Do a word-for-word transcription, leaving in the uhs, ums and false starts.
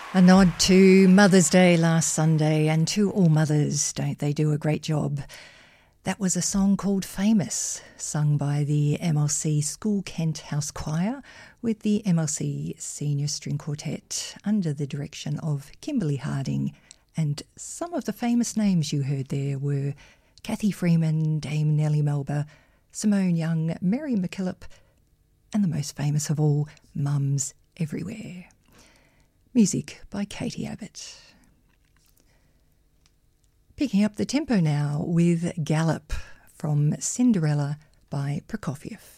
A nod to Mother's Day last Sunday, and to all mothers, don't they do a great job? That was a song called Famous, sung by the M L C School Kent House Choir with the M L C Senior String Quartet under the direction of Kimberly Harding. And some of the famous names you heard there were Kathy Freeman, Dame Nellie Melba, Simone Young, Mary MacKillop, and the most famous of all, Mums Everywhere. Music by Katie Abbott. Picking up the tempo now with Gallop from Cinderella by Prokofiev.